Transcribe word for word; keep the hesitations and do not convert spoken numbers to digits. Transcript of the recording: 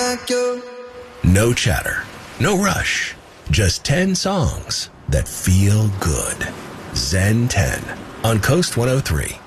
like you. No chatter, no rush, just ten songs that feel good. Zen ten on Coast one oh three.